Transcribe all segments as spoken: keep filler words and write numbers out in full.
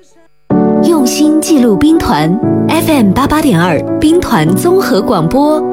用心记录兵团 F M 八八点二兵团综合广播。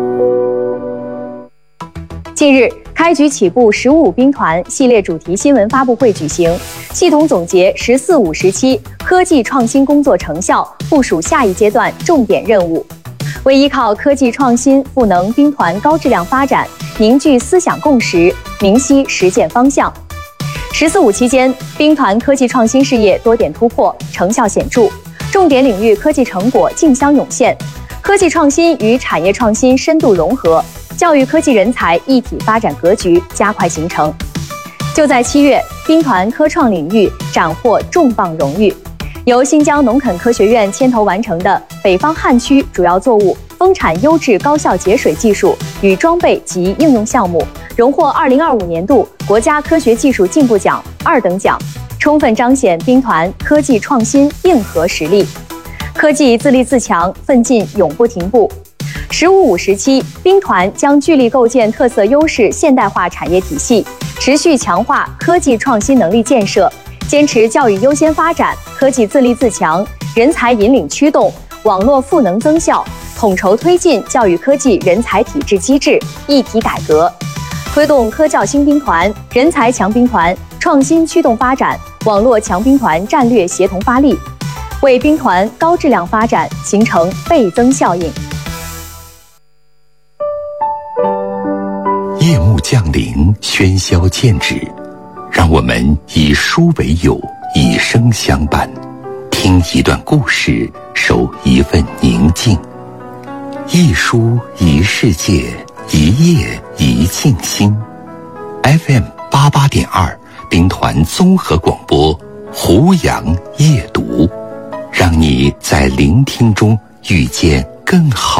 近日，开局起步十五兵团系列主题新闻发布会举行，系统总结“十四五”时期科技创新工作成效，部署下一阶段重点任务。为依靠科技创新赋能兵团高质量发展，凝聚思想共识，明晰实践方向。十四五期间，兵团科技创新事业多点突破，成效显著，重点领域科技成果竞相涌现，科技创新与产业创新深度融合，教育科技人才一体发展格局加快形成。就在七月，兵团科创领域斩获重磅荣誉，由新疆农垦科学院牵头完成的北方旱区主要作物丰产优质高效节水技术与装备及应用项目，荣获二零二五年度国家科学技术进步奖二等奖，充分彰显兵团科技创新硬核实力。科技自立自强，奋进永不停步。十五五时期，兵团将聚力构建特色优势现代化产业体系，持续强化科技创新能力建设，坚持教育优先发展、科技自立自强、人才引领驱动、网络赋能增效，统筹推进教育科技人才体制机制一体改革，推动科教兴兵团、人才强兵团、创新驱动发展、网络强兵团战略协同发力，为兵团高质量发展形成倍增效应。 夜幕降临，喧嚣渐止，让我们以书为友，以声相伴，听一段故事，守一份宁静。一书一世界，一夜一静心。F M 八八点二兵团综合广播，胡杨夜读，让你在聆听中遇见更好